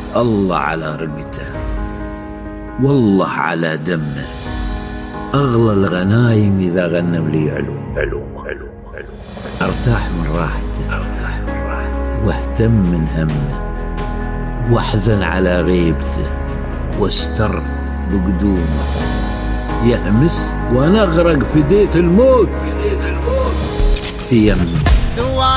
الله على رقته، والله على دمه، أغلى الغنايم إذا غنم لي علوم. أرتاح من راحته واهتم من همه، واحزن على غيبته واستر بقدومه. يهمس وانا اغرق في ديت الموت في يمه.